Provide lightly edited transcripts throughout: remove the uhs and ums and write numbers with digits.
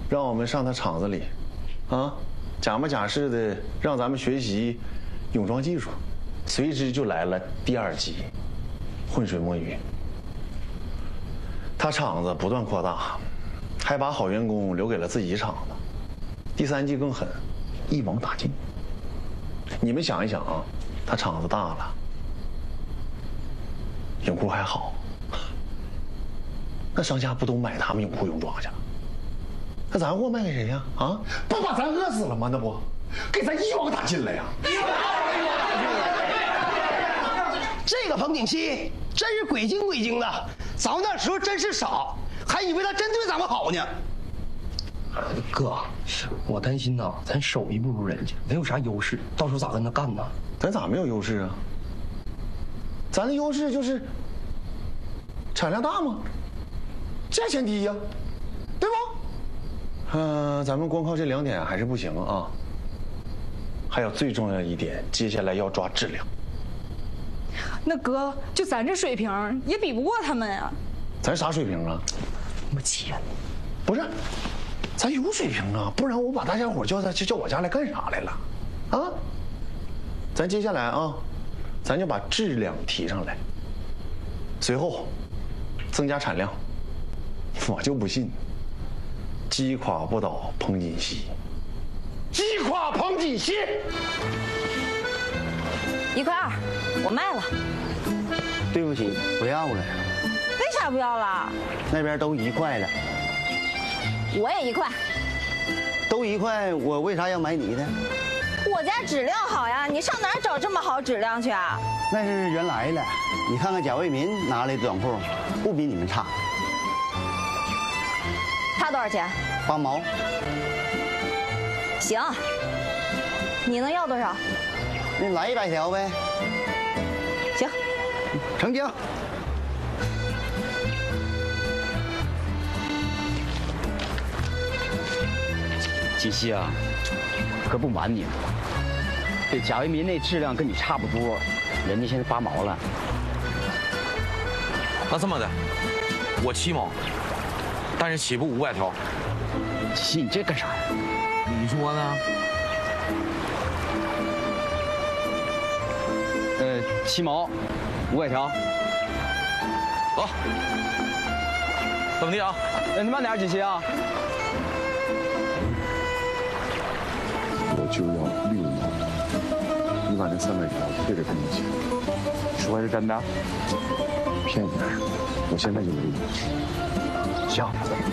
让我们上他厂子里，啊，假模假式的让咱们学习泳装技术，随之就来了第2季，浑水摸鱼。他厂子不断扩大，还把好员工留给了自己厂子。第3季更狠，一网打尽。你们想一想啊，他厂子大了，泳裤还好，那商家不都买他们泳裤泳装去了？那咱货卖给谁呀？啊，不把咱饿死了吗？那不，给咱一网打尽了呀！ 这个彭景熙真是鬼精鬼精的，咱们那时候真是傻，还以为他真对咱们好呢。哥，我担心呐，咱手艺不如人家，没有啥优势，到时候咋跟他干呢？ 咱咋没有优势啊？咱的优势就是产量大吗？价钱低呀，对不？咱们光靠这2点还是不行啊。还有最重要一点，接下来要抓质量。 那哥，就咱这水平也比不过他们呀。 咱啥水平啊？ 没钱， 不是，咱有水平啊，不然我把大家伙叫我家来干啥来了？啊？咱接下来啊，咱就把质量提上来，随后增加产量。我就不信，击垮不倒彭锦熙，击垮彭锦熙。 1块2，我卖了。 对不起，不要了。 为啥不要了？ 那边都1块了。 我也1块。 都1块，我为啥要买你的？ 我家质量好呀，你上哪儿找这么好质量去啊？ 那是原来的，你看看贾卫民拿来的短裤，不比你们差。 他多少钱 8毛。 行，你能要多少？ 那来100条呗。 行， 成交。 锦熙啊，哥不瞒你了，这贾维民那质量跟你差不多，人家现在8毛了。 那这么的，我7毛，但是起步500条。 锦熙，你这干啥呀？ 你说呢 ？7毛，500条。 走，怎么地啊？ 你慢点，锦熙啊。 我就要6毛，你把那300条退给彭锦熙。 说的是真的？ 骗你，我现在就6毛。 行。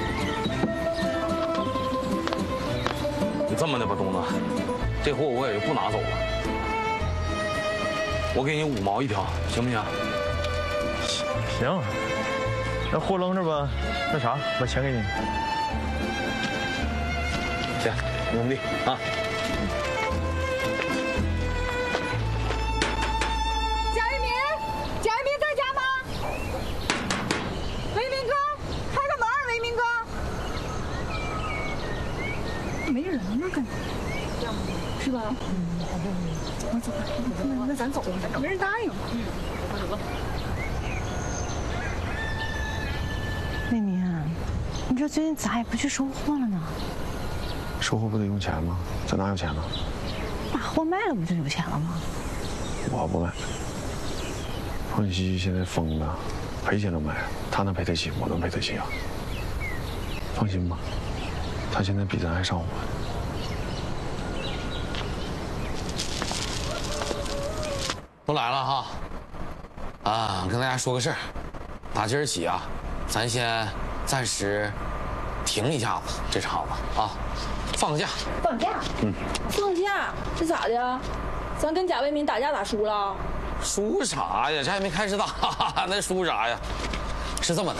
就这么的吧，东子，这货我也就不拿走了，我给你5毛1条，行不行？ 行，那货扔这吧，那啥，把钱给你。 行，兄弟啊。 贾一鸣，贾一鸣在家吗？维民哥，开个门，维民哥。没人呢，感觉，是吧？我走吧，那咱走吧，没人答应。走吧。 魏明，你这最近咋也不去收货了呢？ 收货不得用钱吗？这哪有钱呢？ 把货卖了不就有钱了吗？ 我不卖。彭锦熙现在疯了，赔钱都卖，他能赔得起，我能赔得起啊。放心吧，他现在比咱还上火。 都来了哈，跟大家说个事儿，打今儿起啊，咱先暂时停一下子这场子啊，放个假。 放假？放假？这咋的？咱跟贾卫民打架打输了？ 输啥呀？这还没开始打，那输啥呀？是这么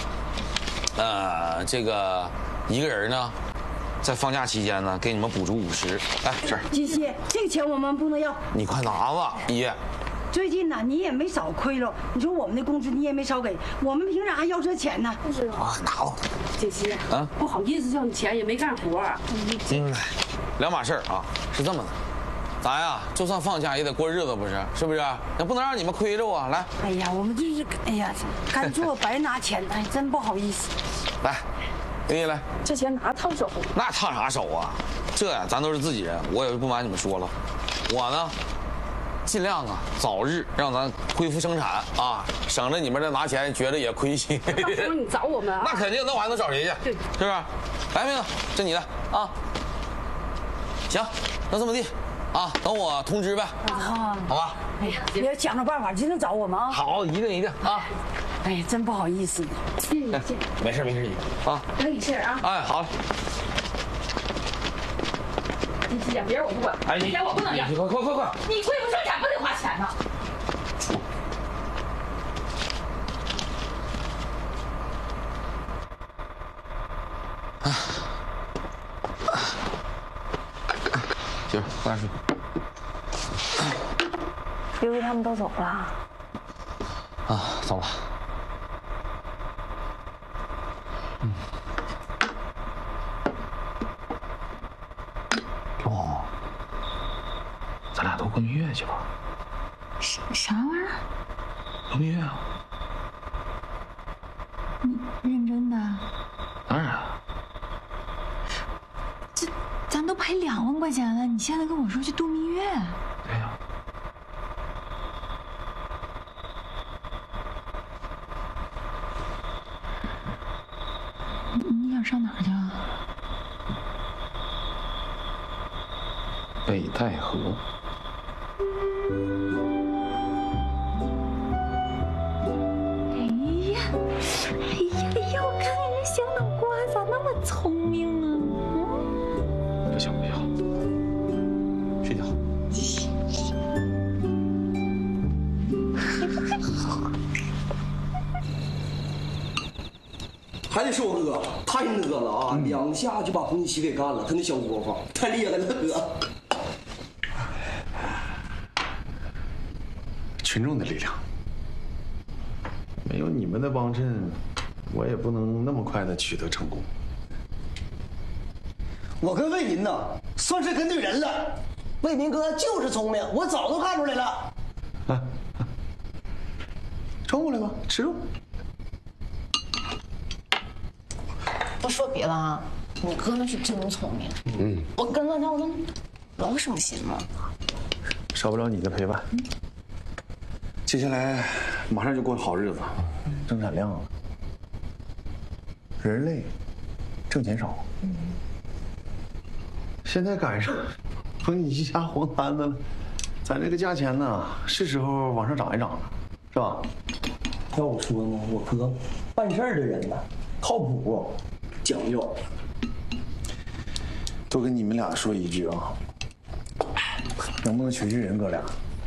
的，这个一个人呢，在放假期间呢，给你们补助50。来，这儿。 锦熙，这个钱我们不能要。 你快拿吧，姨。 最近呢，你也没少亏了。你说我们的工资你也没少给，我们凭啥还要这钱呢？ 是啊，拿吧。 锦熙，不好意思要你钱，也没干活。 两码事儿啊，是这么的，咱呀就算放假也得过日子，不是？是不是？那不能让你们亏着啊！来。 哎呀，我们就是，哎呀，干做白拿钱，哎，真不好意思。 来， 给你来。 这钱哪烫手？ 那烫啥手啊？这呀，咱都是自己人，我也不瞒你们说了，我呢，尽量啊，早日让咱恢复生产啊，省着你们这拿钱觉得也亏心。 到时候你找我们啊？ 那肯定，那我还能找谁去？对，是不是？来，妹子，这你的啊。行，那这么地，啊，等我通知呗。 啊， 好吧。 哎呀，你要想着办法，一定找我们啊。 好，一定啊。 哎呀，真不好意思。 没事啊。 等你信儿啊。 哎，好。 这别人我不管，这钱我不能要。 快！ 你恢复生产不得花钱呢？ 媳妇，快点睡。 刘姨他们都走了。 啊，走了。哦，咱俩都过蜜月去吧。 啥玩意儿？ 过蜜月啊？ 你认真的？ 当然啊。 这咱都赔2万块钱了，你现在跟我说去度蜜月？ 对呀。 你想上哪儿去啊？ 北戴河。 哎呀！我看你这小脑瓜咋那么聪明啊？ 不行，睡觉。 还得是我哥，太讷了啊！2下就把彭锦熙给干了，他那小窝房太厉害了，哥。 群众的力量，没有你们的帮衬，我也不能那么快的取得成功。 我跟魏民呢，算是跟对人了。魏民哥就是聪明，我早都看出来了。 来，冲过来吧，吃肉。 不说别的啊，你哥那是真聪明。我跟了他，我都老省心了。 少不了你的陪伴。接下来马上就过好日子，增产量了，人类挣钱少。现在赶上彭锦熙家黄摊子了，咱这个价钱呢，是时候往上涨一涨了，是吧？ 要我说呢，我哥办事儿的人呢，靠谱，讲究。 多跟你们俩说一句啊，能不能学学人哥俩？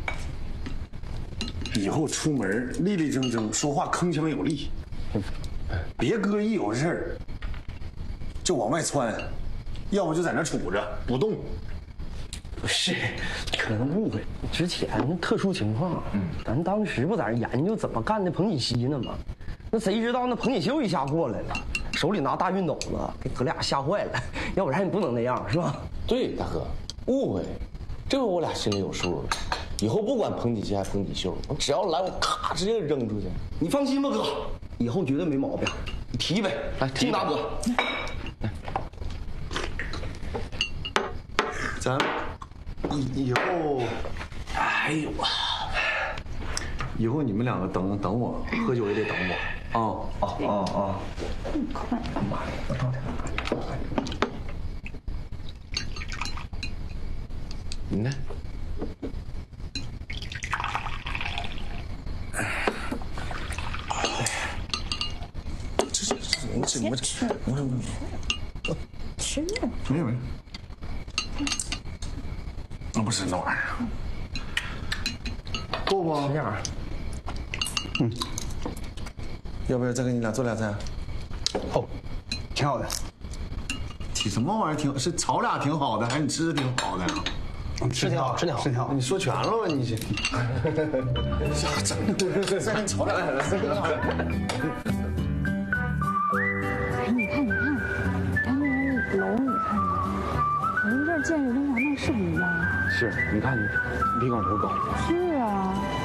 以后出门立立正正，说话铿锵有力，别哥一有事儿就往外窜，要不就在那杵着不动。 不是，可能误会。之前特殊情况，咱当时不在那研究怎么干的彭锦熙呢吗？那谁知道那彭锦秀一下过来了，手里拿大熨斗子，给哥俩吓坏了。要不然你不能那样，是吧？ 对，大哥，误会，这回我俩心里有数了。以后不管彭锦熙还是彭锦秀，我只要来，我咔直接扔出去。 你放心吧，哥，以后绝对没毛病。你提一杯，来，敬大哥。 咱以后， 哎呦啊！ 以后你们两个等我，喝酒也得等我啊！ 快！ 我倒点。 你呢？ 这你们吃了。 没有。不是那玩意儿，够不？ 这样。 要不要再给你俩做俩菜？ 好，挺好的。 提什么玩意儿挺？是炒俩挺好的，还是你吃的挺好的呀？ 吃挺好，吃挺好，吃挺好。 你说全了吧？你这，再给你炒俩。 哎，你看，咱们那楼，你看，我们这儿建设跟咱那是不一样。 是，你看你比岗头高。 是啊。